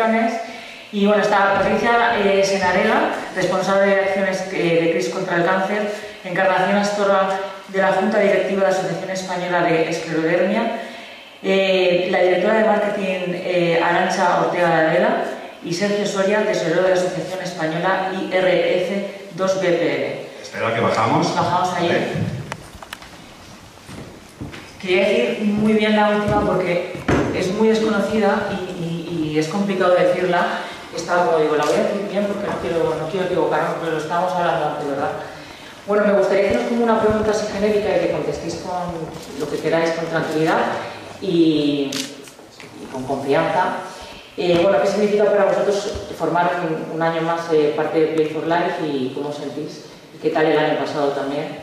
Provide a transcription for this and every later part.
asociaciones. Y bueno, está Patricia Senarela, responsable de acciones de crisis contra el cáncer, Encarnación Astorga, de la Junta Directiva de la Asociación Española de Esclerodermia, la directora de marketing Arantxa Ortega de Adela y Sergio Soria, tesorero de la Asociación Española IRF2BPL. Espera que bajamos. Bajamos ahí. Quería decir muy bien la última porque es muy desconocida y es complicado decirla. Como digo, la voy a decir bien porque no quiero equivocarme, porque lo estábamos hablando antes, ¿verdad? Bueno, me gustaría haceros como una pregunta así genérica y que contestéis con lo que queráis, con tranquilidad y con confianza. Bueno, ¿qué significa para vosotros formar un año más parte de Play for Life y cómo os sentís? ¿Y qué tal el año pasado también?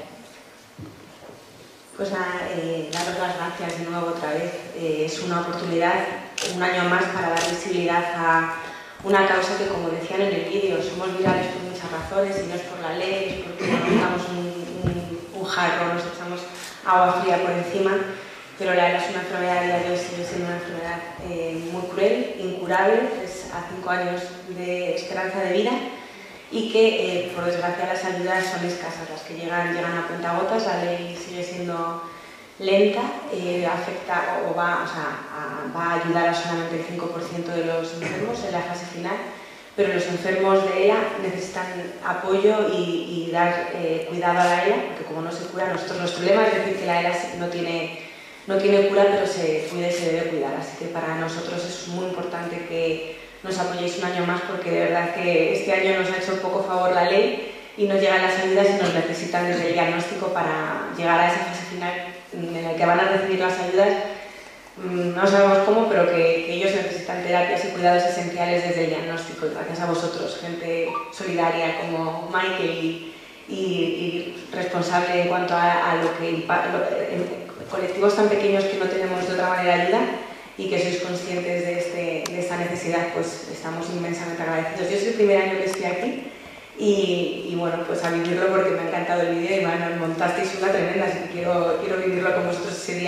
Pues daros las gracias de nuevo otra vez. Es una oportunidad, un año más, para dar visibilidad a una causa que, como decían en el vídeo, somos virales por muchas razones y no es por la ley, es porque nos damos un jarro, nos echamos agua fría por encima, pero la ELA es una enfermedad, a día de hoy sigue siendo una enfermedad muy cruel, incurable, es a 5 años de esperanza de vida y que, por desgracia, las ayudas son escasas, las que llegan a cuentagotas, la ley sigue siendo lenta, afecta o va a ayudar a solamente el 5% de los enfermos en la fase final, pero los enfermos de ELA necesitan apoyo y dar cuidado a la ELA, porque como no se cura, nuestro lema es decir que la ELA no tiene cura, pero se cuida y se debe cuidar, así que para nosotros es muy importante que nos apoyéis un año más, porque de verdad que este año nos ha hecho poco favor la ley y nos llegan las ayudas y nos necesitan desde el diagnóstico para llegar a esa fase final en la que van a recibir las ayudas. No sabemos cómo, pero que ellos necesitan terapias y cuidados esenciales desde el diagnóstico. Gracias a vosotros, gente solidaria como Michael y responsable en cuanto a lo que colectivos tan pequeños que no tenemos de otra manera ayuda y que sois conscientes de esta necesidad, pues estamos inmensamente agradecidos. Yo es el primer año que estoy aquí y bueno, pues a vivirlo porque me ha encantado el vídeo y me montasteis una tremenda, así que quiero vivirlo con vosotros ese día.